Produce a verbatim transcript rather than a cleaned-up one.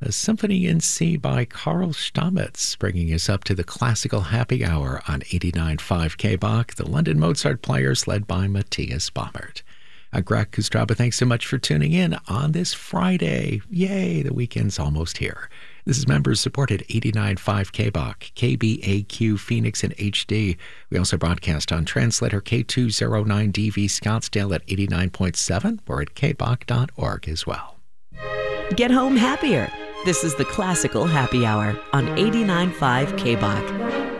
A Symphony in C by Carl Stamitz, bringing us up to the classical happy hour on eighty-nine point five K B A C, the London Mozart Players led by Matthias Baumert. I'm Greg Kustraba. Thanks so much for tuning in on this Friday. Yay, the weekend's almost here. This is members-supported eighty-nine point five K B A C, K B A Q Phoenix in H D. We also broadcast on translator K two oh nine D V Scottsdale at eighty-nine point seven or at k b a c dot org as well. Get home happier. This is the Classical Happy Hour on eighty-nine point five K B A C.